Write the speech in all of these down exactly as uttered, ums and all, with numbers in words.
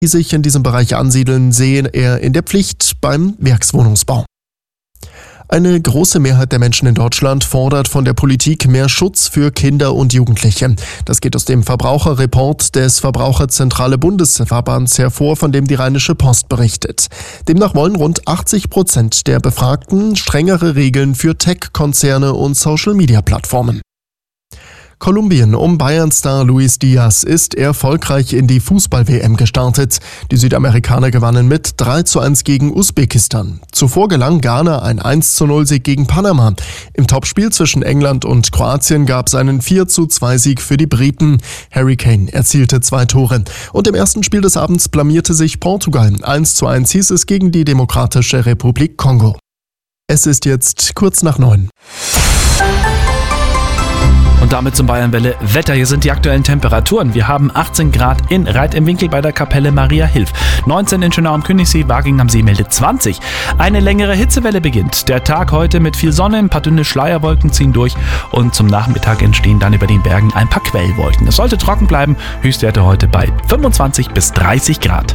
die sich in diesem Bereich ansiedeln, sehen er in der Pflicht beim Werkswohnungsbau. Eine große Mehrheit der Menschen in Deutschland fordert von der Politik mehr Schutz für Kinder und Jugendliche. Das geht aus dem Verbraucherreport des Verbraucherzentrale Bundesverbands hervor, von dem die Rheinische Post berichtet. Demnach wollen rund achtzig Prozent der Befragten strengere Regeln für Tech-Konzerne und Social-Media-Plattformen. Kolumbien um Bayern-Star Luis Diaz ist erfolgreich in die Fußball-W M gestartet. Die Südamerikaner gewannen mit drei zu eins gegen Usbekistan. Zuvor gelang Ghana ein eins zu null Sieg gegen Panama. Im Topspiel zwischen England und Kroatien gab es einen vier zu zwei Sieg für die Briten. Harry Kane erzielte zwei Tore. Und im ersten Spiel des Abends blamierte sich Portugal. eins zu eins hieß es gegen die Demokratische Republik Kongo. Es ist jetzt kurz nach neun. Und damit zum Bayernwelle Wetter. Hier sind die aktuellen Temperaturen. Wir haben achtzehn Grad in Reit im Winkel bei der Kapelle Maria Hilf. neunzehn in Schönau am Königssee, Waging am See meldet zwanzig. Eine längere Hitzewelle beginnt. Der Tag heute mit viel Sonne, ein paar dünne Schleierwolken ziehen durch und zum Nachmittag entstehen dann über den Bergen ein paar Quellwolken. Es sollte trocken bleiben. Höchstwerte heute bei fünfundzwanzig bis dreißig Grad.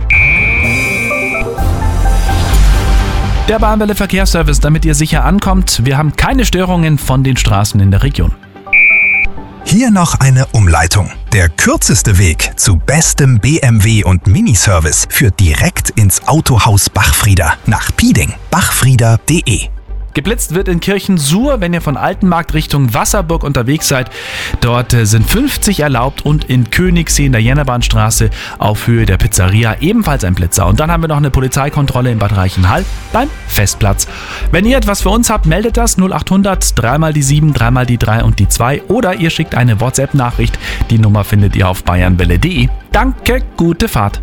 Der Bayernwelle Verkehrsservice, damit ihr sicher ankommt. Wir haben keine Störungen von den Straßen in der Region. Hier noch eine Umleitung. Der kürzeste Weg zu bestem B M W und Miniservice führt direkt ins Autohaus Bachfrieder nach Pieding. bachfrieder punkt de. Geblitzt wird in Kirchen-Sur, wenn ihr von Altenmarkt Richtung Wasserburg unterwegs seid. Dort sind fünfzig erlaubt und in Königssee in der Jennerbahnstraße auf Höhe der Pizzeria ebenfalls ein Blitzer. Und dann haben wir noch eine Polizeikontrolle in Bad Reichenhall beim Festplatz. Wenn ihr etwas für uns habt, meldet das null achthundert, dreimal die sieben, dreimal die drei und die zwei oder ihr schickt eine WhatsApp-Nachricht. Die Nummer findet ihr auf bayernwelle punkt de. Danke, gute Fahrt.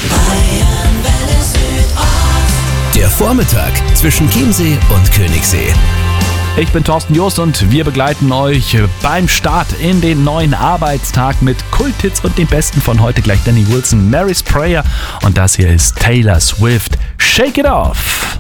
Der Vormittag zwischen Chiemsee und Königssee. Ich bin Thorsten Jost und wir begleiten euch beim Start in den neuen Arbeitstag mit Kulthits und den Besten von heute. Gleich Danny Wilson, Mary's Prayer und das hier ist Taylor Swift, Shake It Off.